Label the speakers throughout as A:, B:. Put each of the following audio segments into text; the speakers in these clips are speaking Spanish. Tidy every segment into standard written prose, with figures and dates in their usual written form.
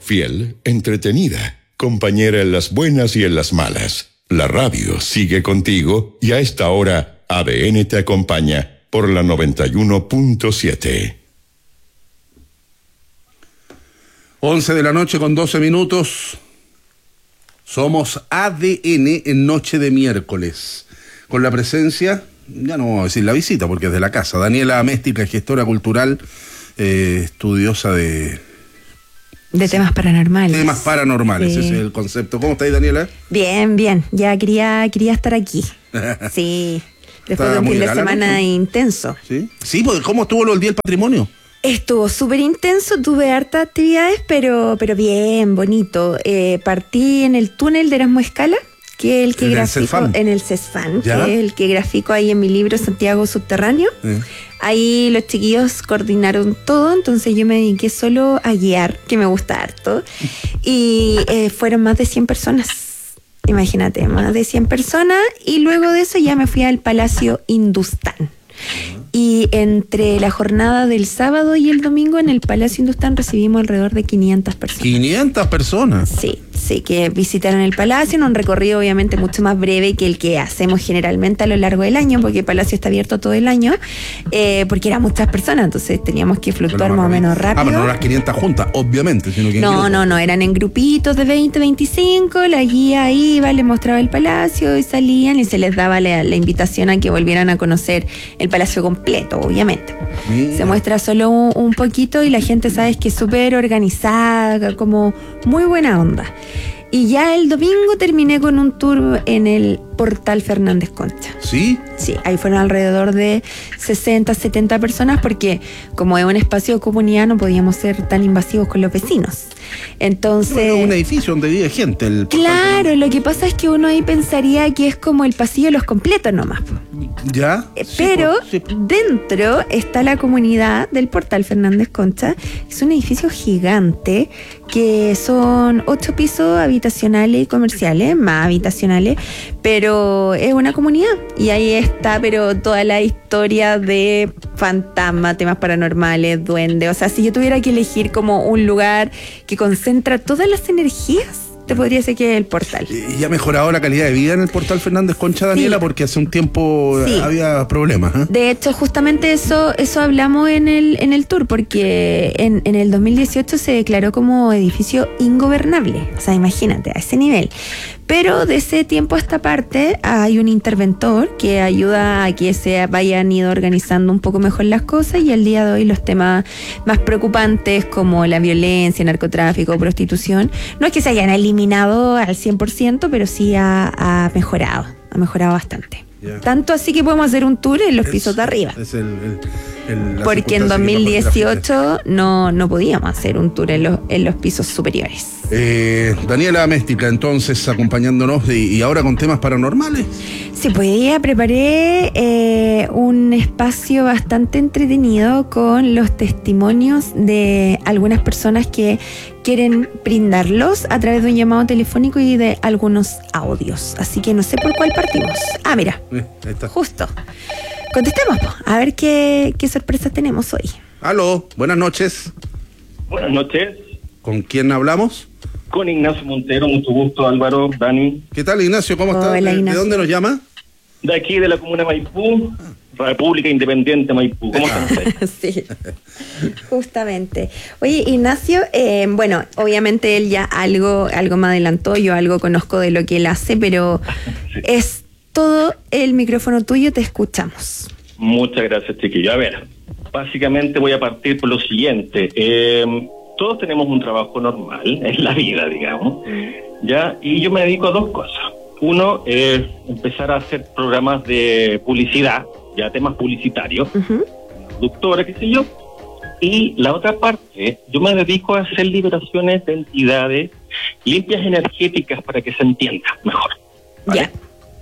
A: fiel, entretenida, compañera en las buenas y en las malas. La radio sigue contigo y a esta hora ADN te acompaña por la 91.7.
B: 11 de la noche con 12 minutos. Somos ADN en noche de miércoles. Con la presencia, ya no vamos a decir la visita porque es de la casa, Daniela Améstica, gestora cultural, estudiosa de
C: temas paranormales.
B: Temas paranormales, sí. Ese es el concepto. ¿Cómo estáis, Daniela?
C: Bien, bien. Ya quería estar aquí. Sí. Después de un fin de semana intenso.
B: ¿Sí? Sí, porque ¿cómo estuvo el Día del Patrimonio?
C: Estuvo súper intenso, tuve hartas actividades, pero bien, bonito. Partí en el túnel de Erasmo Escala, que es el que grafico en el CESFAN, que es el que grafico ahí en mi libro Santiago Subterráneo. Ahí los chiquillos coordinaron todo, entonces yo me dediqué solo a guiar, que me gusta harto. Y fueron más de 100 personas. Imagínate, más de 100 personas. Y luego de eso ya me fui al Palacio Hindustán. Y entre la jornada del sábado y el domingo en el Palacio Hindustán recibimos alrededor de 500 personas. ¿500 personas? Sí, que visitaron el palacio en un recorrido obviamente mucho más breve que el que hacemos generalmente a lo largo del año, porque el palacio está abierto todo el año, porque eran muchas personas, entonces teníamos que fluctuar más o menos rápido.
B: Pero no las 500 juntas, obviamente. Sino que
C: no, eran en grupitos de 20, 25, la guía iba, les mostraba el palacio y salían y se les daba la invitación a que volvieran a conocer el palacio completo, obviamente. Se muestra solo un poquito y la gente sabe que es súper organizada, como muy buena onda. Y ya el domingo terminé con un tour en el Portal Fernández Concha.
B: ¿Sí?
C: Sí, ahí fueron alrededor de 60, 70 personas porque como es un espacio de comunidad no podíamos ser tan invasivos con los vecinos. Entonces...
B: Bueno, un edificio donde vive gente.
C: Claro, lo que pasa es que uno ahí pensaría que es como el pasillo de los completos nomás.
B: ¿Ya?
C: Pero dentro está la comunidad del Portal Fernández Concha. Es un edificio gigante que son 8 pisos habitacionales y comerciales, más habitacionales, pero es una comunidad y ahí está, pero toda la historia de fantasmas, temas paranormales, duendes. O sea, si yo tuviera que elegir como un lugar que concentra todas las energías, te podría decir que es el Portal.
B: ¿Y ha mejorado la calidad de vida en el Portal Fernández Concha, Daniela? Sí. Porque hace un tiempo había problemas.
C: De hecho, justamente eso hablamos en el tour, porque en el 2018 se declaró como edificio ingobernable. O sea, imagínate, a ese nivel. Pero de ese tiempo a esta parte hay un interventor que ayuda a que se vayan ido organizando un poco mejor las cosas, y al día de hoy los temas más preocupantes como la violencia, narcotráfico, prostitución, no es que se hayan eliminado al 100%, pero sí ha mejorado bastante. Yeah. Tanto así que podemos hacer un tour en los pisos de arriba. Es porque en 2018 no podíamos hacer un tour en los pisos superiores.
B: Daniela Améstica, entonces, acompañándonos y ahora con temas paranormales.
C: Sí, pues ya preparé un espacio bastante entretenido con los testimonios de algunas personas que quieren brindarlos a través de un llamado telefónico y de algunos audios. Así que no sé por cuál partimos. Ah, mira, ahí está. Justo. Contestemos, a ver qué sorpresas tenemos hoy.
B: Aló, buenas noches.
D: Buenas noches.
B: ¿Con quién hablamos?
D: Con Ignacio Montero, mucho gusto, Álvaro, Dani.
B: ¿Qué tal, Ignacio? ¿Cómo estás?
C: Hola, Ignacio.
B: ¿De dónde nos llama?
D: De aquí, de la comuna de Maipú, República Independiente Maipú. ¿Cómo están ustedes?
C: Sí, justamente. Oye, Ignacio, bueno, obviamente él ya algo me adelantó, yo algo conozco de lo que él hace, pero sí. Es todo el micrófono tuyo, te escuchamos.
D: Muchas gracias, chiquillo. A ver, básicamente voy a partir por lo siguiente. Todos tenemos un trabajo normal en la vida, digamos, ¿ya? Y yo me dedico a dos cosas. Uno es empezar a hacer programas de publicidad, ya temas publicitarios, productora, qué sé yo. Y la otra parte, yo me dedico a hacer liberaciones de entidades, limpias energéticas para que se entienda mejor, ¿vale?
C: Ya.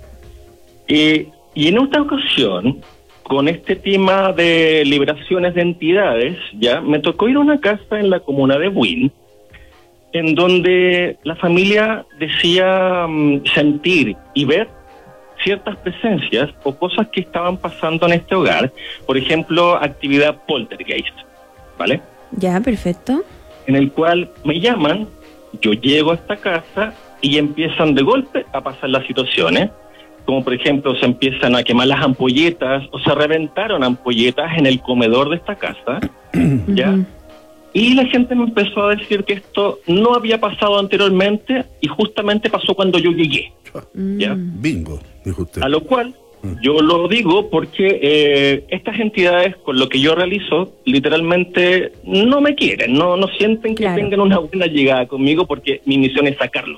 D: Y en esta ocasión, con este tema de liberaciones de entidades, ya me tocó ir a una casa en la comuna de Buin, en donde la familia decía sentir y ver ciertas presencias o cosas que estaban pasando en este hogar. Por ejemplo, actividad poltergeist, ¿vale?
C: Ya, perfecto.
D: En el cual me llaman yo llego a esta casa y empiezan de golpe a pasar las situaciones, como por ejemplo se empiezan a quemar las ampolletas, o se reventaron ampolletas en el comedor de esta casa, ¿ya? Y la gente me empezó a decir que esto no había pasado anteriormente y justamente pasó cuando yo llegué, ¿ya?
B: Bingo, dijo usted.
D: A lo cual yo lo digo porque estas entidades, con lo que yo realizo, literalmente no me quieren, no sienten que tengan una buena llegada conmigo, porque mi misión es sacarlos.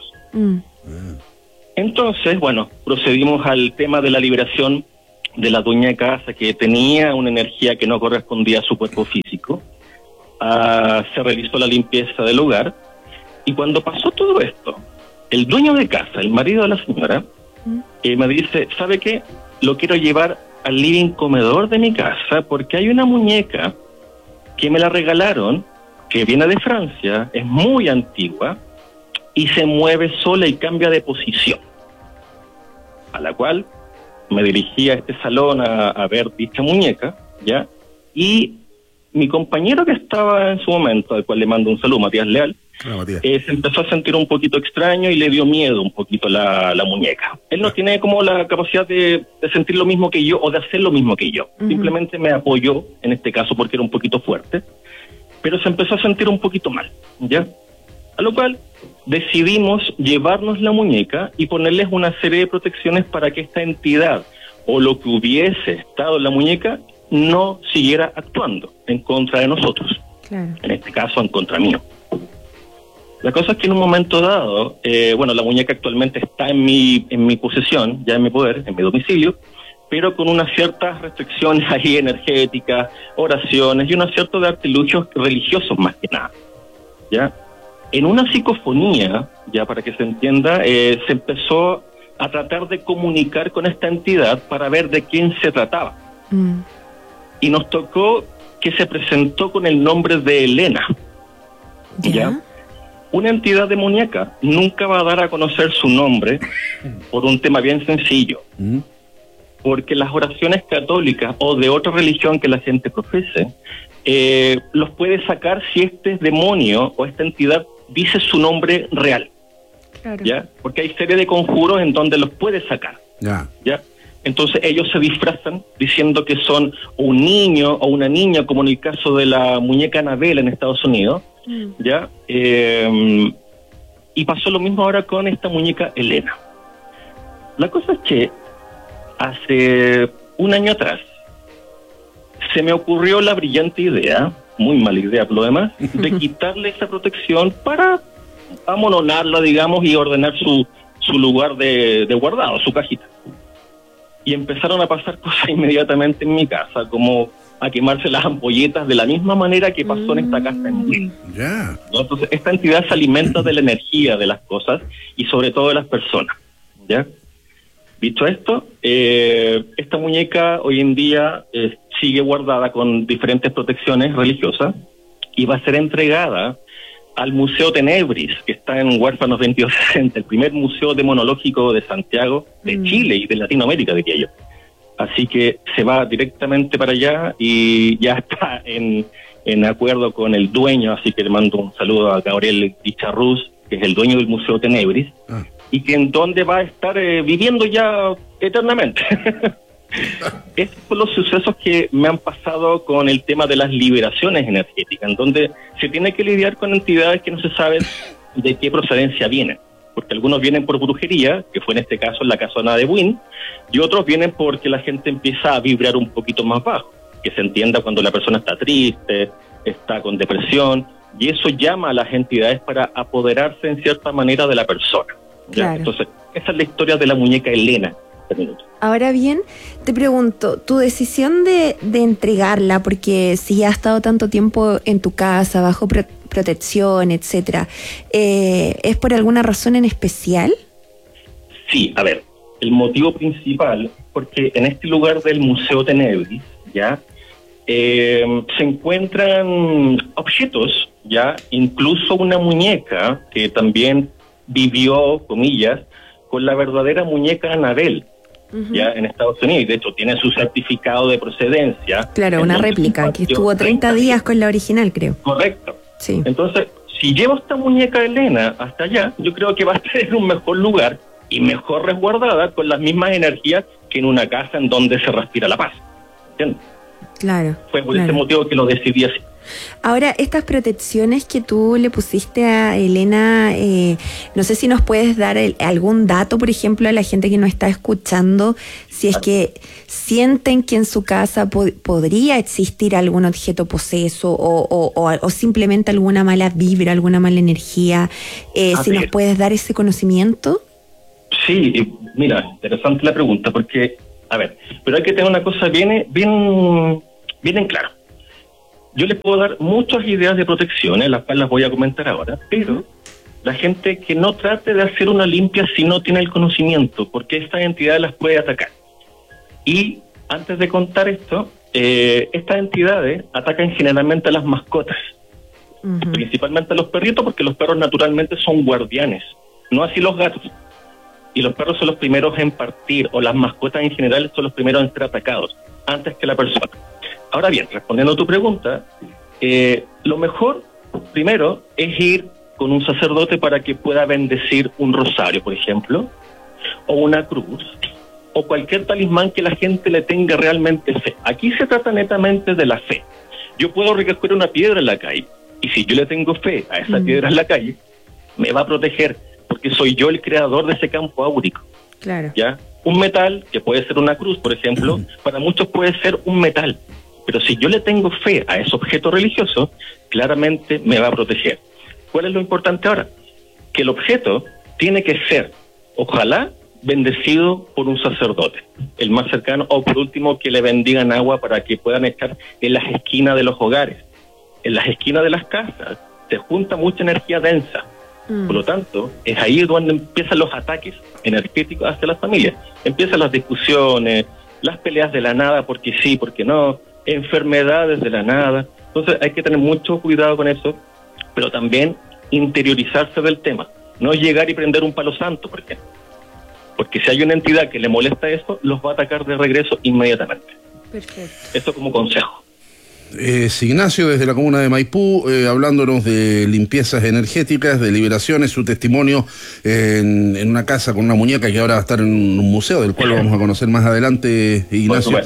D: Entonces, bueno, procedimos al tema de la liberación de la dueña de casa, que tenía una energía que no correspondía a su cuerpo físico. Se realizó la limpieza del hogar, y cuando pasó todo esto, el dueño de casa, el marido de la señora, me dice, ¿sabe qué? Lo quiero llevar al living comedor de mi casa, porque hay una muñeca que me la regalaron, que viene de Francia, es muy antigua, y se mueve sola y cambia de posición. A la cual me dirigí a este salón a ver dicha muñeca, ¿ya? Y mi compañero que estaba en su momento, al cual le mando un saludo, Matías Leal, se empezó a sentir un poquito extraño y le dio miedo un poquito la muñeca. Él no tiene como la capacidad de sentir lo mismo que yo o de hacer lo mismo que yo. Simplemente me apoyó en este caso porque era un poquito fuerte, pero se empezó a sentir un poquito mal, ¿ya? A lo cual decidimos llevarnos la muñeca y ponerles una serie de protecciones para que esta entidad o lo que hubiese estado en la muñeca no siguiera actuando en contra de nosotros. Claro. En este caso, en contra mío. La cosa es que en un momento dado, bueno, la muñeca actualmente está en mi posesión, ya en mi poder, en mi domicilio, pero con unas ciertas restricciones ahí energéticas, oraciones y unos ciertos de artilugios religiosos más que nada, ¿ya? En una psicofonía, ya para que se entienda, se empezó a tratar de comunicar con esta entidad para ver de quién se trataba. Y nos tocó que se presentó con el nombre de Elena. ¿Ya? Una entidad demoníaca nunca va a dar a conocer su nombre por un tema bien sencillo. Porque las oraciones católicas o de otra religión que la gente profese, los puede sacar si este demonio o esta entidad dice su nombre real. Claro. ¿Ya? Porque hay serie de conjuros en donde los puede sacar. ¿Ya? Entonces ellos se disfrazan diciendo que son un niño o una niña, como en el caso de la muñeca Anabel en Estados Unidos, ¿ya? Y pasó lo mismo ahora con esta muñeca Elena. La cosa es que hace un año atrás se me ocurrió la brillante idea, muy mala idea por lo demás, de quitarle esa protección para amononarla, digamos, y ordenar su lugar de guardado, su cajita. Y empezaron a pasar cosas inmediatamente en mi casa, como a quemarse las ampolletas de la misma manera que pasó en esta casa en mí. ¿No? Entonces, esta entidad se alimenta de la energía de las cosas y sobre todo de las personas, ¿ya? Dicho esto, esta muñeca hoy en día sigue guardada con diferentes protecciones religiosas y va a ser entregada al Museo Tenebris, que está en Huérfanos 2260, el primer museo demonológico de Santiago, de Chile y de Latinoamérica, diría yo. Así que se va directamente para allá y ya está en acuerdo con el dueño, así que le mando un saludo a Gabriel Dicharruz, que es el dueño del Museo Tenebris, y que en donde va a estar viviendo ya eternamente. Estos son los sucesos que me han pasado con el tema de las liberaciones energéticas, en donde se tiene que lidiar con entidades que no se sabe de qué procedencia vienen, porque algunos vienen por brujería, que fue en este caso en la casona de Buin, y otros vienen porque la gente empieza a vibrar un poquito más bajo, que se entienda cuando la persona está triste, está con depresión, y eso llama a las entidades para apoderarse en cierta manera de la persona. Claro. Entonces, esa es la historia de la muñeca Elena.
C: Ahora bien, te pregunto, tu decisión de entregarla, porque si ya ha estado tanto tiempo en tu casa, bajo protección, etcétera, ¿es por alguna razón en especial?
D: Sí, a ver, el motivo principal, porque en este lugar del Museo Tenebris, ya, se encuentran objetos, ya, incluso una muñeca que también vivió, comillas, con la verdadera muñeca Anabel, ya en Estados Unidos, y de hecho tiene su certificado de procedencia.
C: Claro, una réplica, que estuvo 30 días con la original, creo.
D: Correcto. Sí. Entonces, si llevo esta muñeca Elena hasta allá, yo creo que va a estar en un mejor lugar y mejor resguardada con las mismas energías que en una casa en donde se respira la paz. ¿Entiendes?
C: Claro.
D: Fue por ese motivo que lo decidí así.
C: Ahora, estas protecciones que tú le pusiste a Elena, no sé si nos puedes dar algún dato, por ejemplo, a la gente que nos está escuchando, si es que sienten que en su casa podría existir algún objeto poseso o simplemente alguna mala vibra, alguna mala energía, si nos puedes dar ese conocimiento.
D: Sí, mira, interesante la pregunta, porque, a ver, pero hay que tener una cosa bien en claro. Yo les puedo dar muchas ideas de protección, las cuales las voy a comentar ahora, pero la gente que no trate de hacer una limpia si no tiene el conocimiento, porque estas entidades las puede atacar. Y antes de contar esto, estas entidades atacan generalmente a las mascotas, principalmente a los perritos, porque los perros naturalmente son guardianes, no así los gatos. Y los perros son los primeros en partir, o las mascotas en general son los primeros en ser atacados, antes que la persona. Ahora bien, respondiendo a tu pregunta, lo mejor, primero, es ir con un sacerdote para que pueda bendecir un rosario, por ejemplo, o una cruz, o cualquier talismán que la gente le tenga realmente fe. Aquí se trata netamente de la fe. Yo puedo recoger una piedra en la calle, y si yo le tengo fe a esa piedra en la calle, me va a proteger, porque soy yo el creador de ese campo áurico.
C: Claro.
D: ¿Ya? Un metal, que puede ser una cruz, por ejemplo, para muchos puede ser un metal. Pero si yo le tengo fe a ese objeto religioso, claramente me va a proteger. ¿Cuál es lo importante ahora? Que el objeto tiene que ser, ojalá, bendecido por un sacerdote, el más cercano, o por último, que le bendigan agua para que puedan estar en las esquinas de los hogares. En las esquinas de las casas se junta mucha energía densa. Por lo tanto, es ahí donde empiezan los ataques energéticos hacia las familias. Empiezan las discusiones, las peleas de la nada, porque sí, porque no, enfermedades de la nada. Entonces hay que tener mucho cuidado con eso, pero también interiorizarse del tema. No llegar y prender un palo santo, por ejemplo. Porque si hay una entidad que le molesta eso, los va a atacar de regreso inmediatamente.
C: Perfecto.
D: Eso como consejo.
B: Ignacio, desde la comuna de Maipú, hablándonos de limpiezas energéticas, de liberaciones, su testimonio en una casa con una muñeca que ahora va a estar en un museo, del cual lo vamos a conocer más adelante, Ignacio.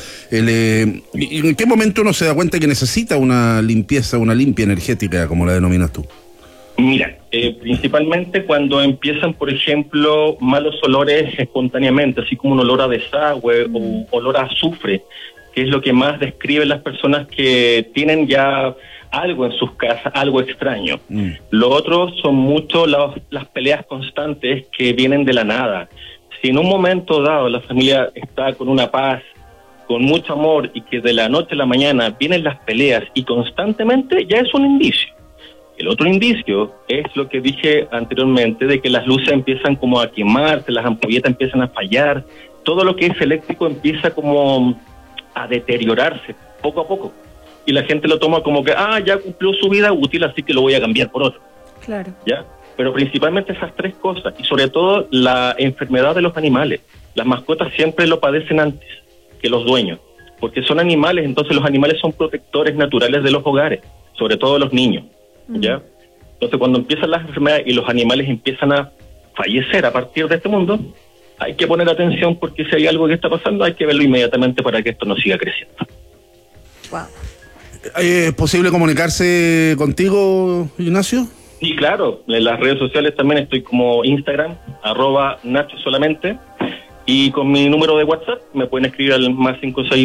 B: ¿En qué momento uno se da cuenta que necesita una limpieza, una limpia energética, como la denominas tú?
D: Mira, principalmente cuando empiezan, por ejemplo, malos olores espontáneamente, así como un olor a desagüe o olor a azufre, que es lo que más describen las personas que tienen ya algo en sus casas, algo extraño. Lo otro son mucho las peleas constantes que vienen de la nada. Si en un momento dado la familia está con una paz, con mucho amor, y que de la noche a la mañana vienen las peleas y constantemente, ya es un indicio. El otro indicio es lo que dije anteriormente, de que las luces empiezan como a quemarse, las ampolletas empiezan a fallar, todo lo que es eléctrico empieza como a deteriorarse poco a poco, y la gente lo toma como que ya cumplió su vida útil, así que lo voy a cambiar por otro.
C: Claro.
D: ¿Ya? Pero principalmente esas tres cosas, y sobre todo la enfermedad de los animales. Las mascotas siempre lo padecen antes que los dueños, porque son animales, entonces los animales son protectores naturales de los hogares, sobre todo los niños. ¿Ya? Entonces cuando empiezan las enfermedades y los animales empiezan a fallecer a partir de este mundo, hay que poner atención, porque si hay algo que está pasando, hay que verlo inmediatamente para que esto no siga creciendo.
C: Wow.
B: ¿Es posible comunicarse contigo, Ignacio?
D: Sí, claro. En las redes sociales también estoy como Instagram, @NachoSolamente, y con mi número de WhatsApp me pueden escribir al más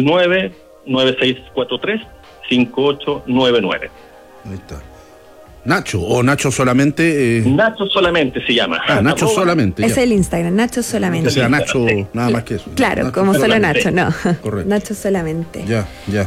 D: 569-9643-5899.
B: Ahí está. Nacho, o Nacho solamente.
D: Nacho solamente se llama.
B: Nacho solamente.
C: Es el Instagram, Nacho solamente.
B: O sea, Nacho, nada más que eso.
C: Claro,
B: Nacho
C: como solo Nacho, no.
B: Correcto.
C: Nacho solamente.
B: Ya.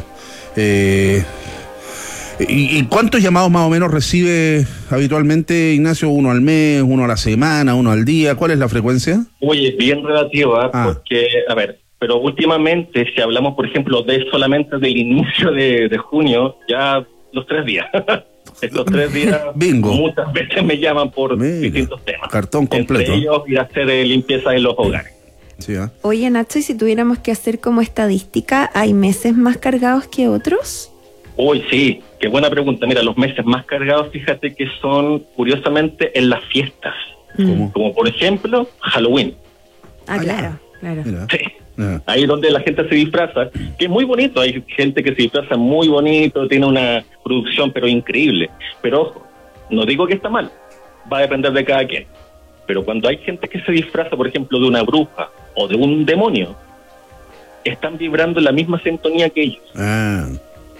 B: ¿Y cuántos llamados más o menos recibe habitualmente, Ignacio? ¿Uno al mes, uno a la semana, uno al día? ¿Cuál es la frecuencia?
D: Oye, bien relativa, porque, a ver, pero últimamente, si hablamos, por ejemplo, de solamente del inicio de junio, ya los 3 días. Estos 3 días
B: Bingo.
D: Muchas veces me llaman por distintos temas.
B: Cartón completo.
D: Entre ellos ir a hacer limpieza en los hogares.
B: Sí,
C: Oye, Nacho, ¿y si tuviéramos que hacer como estadística, hay meses más cargados que otros?
D: Uy, sí, qué buena pregunta. Mira, los meses más cargados, fíjate que son, curiosamente, en las fiestas. Como por ejemplo, Halloween.
C: Claro.
D: Sí. Ahí donde la gente se disfraza, que es muy bonito. Hay gente que se disfraza muy bonito, tiene una producción pero increíble. Pero ojo, no digo que está mal, va a depender de cada quien. Pero cuando hay gente que se disfraza, por ejemplo, de una bruja o de un demonio, están vibrando en la misma sintonía que ellos. ¿Me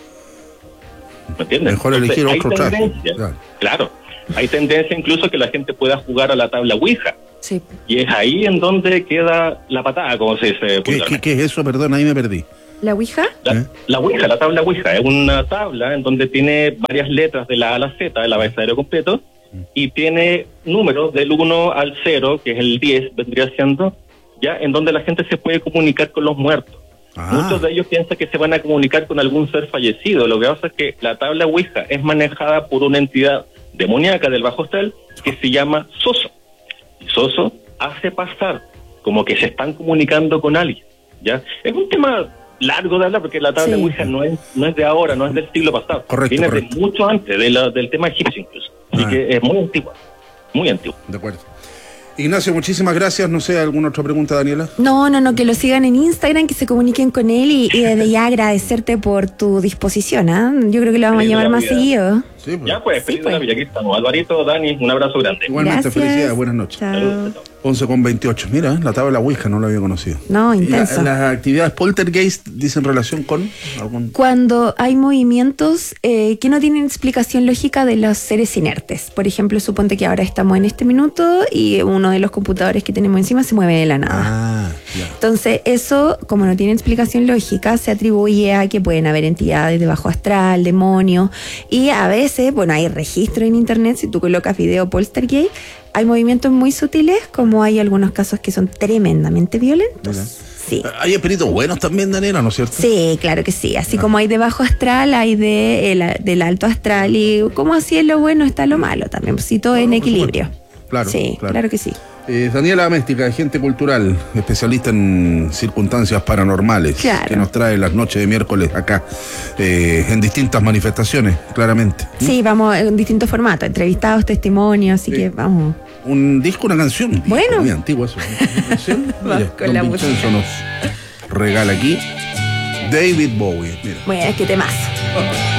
D: entiendes?
B: Mejor elegir otro traje.
D: Claro, hay tendencia incluso que la gente pueda jugar a la tabla Ouija.
C: Sí.
D: Y es ahí en donde queda la patada, como se dice.
B: ¿Qué es eso? Perdón, ahí me perdí.
C: ¿La Ouija?
D: La Ouija, la tabla Ouija, es una tabla en donde tiene varias letras de la A a la Z, el abecedario completo, y tiene números del 1 al 0, que es el 10, vendría siendo, ya en donde la gente se puede comunicar con los muertos. Muchos de ellos piensan que se van a comunicar con algún ser fallecido. Lo que pasa es que la tabla Ouija es manejada por una entidad demoníaca del bajo astral que se llama Soso. Y Soso hace pasar como que se están comunicando con alguien, ¿ya? Es un tema largo de hablar porque la tabla Ouija no es de ahora, no es del siglo pasado. Viene de mucho antes, del tema egipcio incluso. Así que es muy antigua, muy antigua.
B: De acuerdo. Ignacio, muchísimas gracias. No sé, ¿alguna otra pregunta, Daniela?
C: No, que lo sigan en Instagram, que se comuniquen con él y desde ya agradecerte por tu disposición. Yo creo que lo vamos a llamar más seguido.
D: Sí, pues. Ya pues, feliz de la vida, aquí estamos. Alvarito, Dani, un abrazo grande.
B: Igualmente, felicidades, buenas noches.
C: Chao.
B: 11:28. Mira, la tabla Ouija no la había conocido.
C: No, intenso.
B: ¿Las actividades poltergeist dicen relación con algún...?
C: Cuando hay movimientos que no tienen explicación lógica de los seres inertes. Por ejemplo, suponte que ahora estamos en este minuto y uno de los computadores que tenemos encima se mueve de la nada. Entonces, eso, como no tiene explicación lógica, se atribuye a que pueden haber entidades de bajo astral, demonios, y a veces, bueno, hay registro en internet, si tú colocas video poltergeist, hay movimientos muy sutiles, como hay algunos casos que son tremendamente violentos. Sí.
B: Hay espíritus buenos también, Daniela, ¿no es cierto?
C: Sí, claro que sí. Así como hay de bajo astral, hay del alto astral, y como así es lo bueno, está lo malo también, pues, sí, todo en equilibrio.
B: Claro,
C: sí, claro que sí.
B: Daniela Améstica, agente cultural, especialista en circunstancias paranormales, que nos trae las noches de miércoles acá, en distintas manifestaciones, claramente.
C: Sí, vamos en distintos formatos, entrevistados, testimonios, así que vamos.
B: Un disco, una canción.
C: Bueno.
B: Muy antiguo eso. Una canción.
C: Vamos con la música.
B: Nos regala aquí David Bowie. Mira.
C: Bueno, es que temazo.